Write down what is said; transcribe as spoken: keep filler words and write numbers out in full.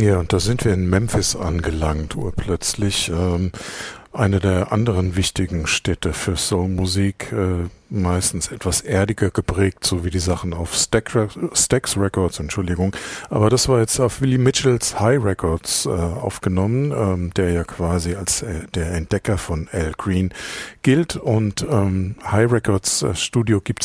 Ja, und da sind wir in Memphis angelangt, urplötzlich. Ähm, eine der anderen wichtigen Städte für Soulmusik, äh, meistens etwas erdiger geprägt, so wie die Sachen auf Stack, Stax Records, Entschuldigung. Aber das war jetzt auf Willie Mitchells High Records äh, aufgenommen, ähm, der ja quasi als äh, der Entdecker von Al Green gilt. Und ähm, High Records äh, Studio gibt's